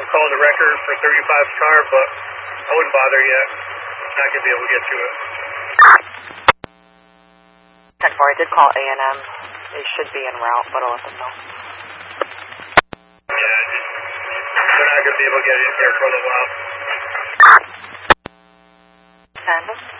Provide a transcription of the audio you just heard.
calling the record for 35's car, but I wouldn't bother yet. Not going to be able to get to it. 10-4, I did call A&M. They should be en route, but I'll let them know. Yeah, they're not going to be able to get in here for a little while. 10.